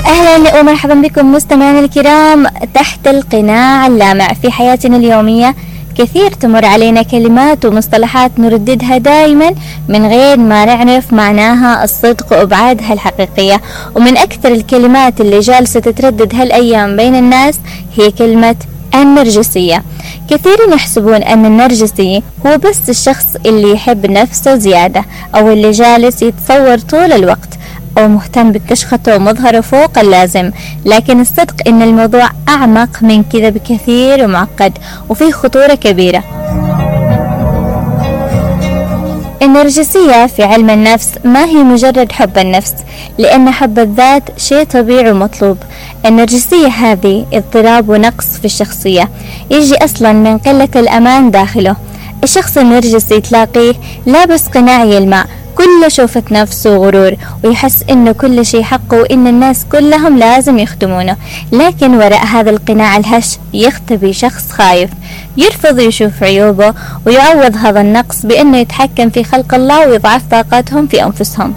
أهلا ومرحبا بكم مستمعينا الكرام تحت القناع اللامع. في حياتنا اليومية كثير تمر علينا كلمات ومصطلحات نرددها دائما من غير ما نعرف معناها الصدق وأبعادها الحقيقية، ومن أكثر الكلمات اللي جالسة تتردد هالأيام بين الناس هي كلمة النرجسية. كثيرين يحسبون أن النرجسي هو بس الشخص اللي يحب نفسه زيادة، أو اللي جالس يتصور طول الوقت، أو مهتم بكشخته ومظهره فوق اللازم. لكن الصدق إن الموضوع أعمق من كذا بكثير ومعقد وفيه خطورة كبيرة. النرجسية في علم النفس ما هي مجرد حب النفس، لأن حب الذات شيء طبيعي ومطلوب. النرجسية هذه اضطراب ونقص في الشخصية يجي أصلا من قلة الأمان داخله. الشخص النرجسي تلاقيه لابس قناع يلمع، كله شوفة نفس وغرور، ويحس إنه كل شيء حقه وإن الناس كلهم لازم يخدمونه. لكن وراء هذا القناع الهش يختبي شخص خايف، يرفض يشوف عيوبه ويعوض هذا النقص بإنه يتحكم في خلق الله ويضعف طاقتهم في أنفسهم.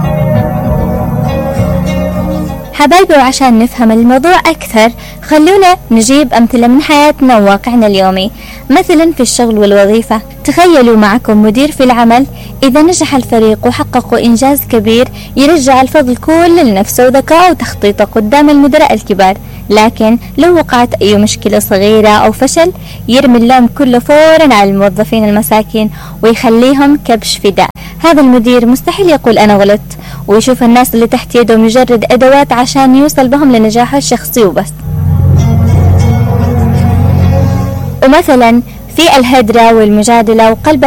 حبايبي، وعشان نفهم الموضوع أكثر خلونا نجيب أمثلة من حياتنا وواقعنا اليومي. مثلا في الشغل والوظيفة، تخيلوا معكم مدير في العمل إذا نجح الفريق وحققوا إنجاز كبير يرجع الفضل كله لنفسه وذكاء وتخطيطه قدام المدراء الكبار. لكن لو وقعت أي مشكلة صغيرة أو فشل يرمي اللوم كله فورا على الموظفين المساكين ويخليهم كبش فداء. هذا المدير مستحيل يقول أنا غلط، ويشوف الناس اللي تحت يده مجرد أدوات عشان يوصل بهم لنجاحه الشخصي وبس. ومثلا في الهدرة والمجادلة وقلب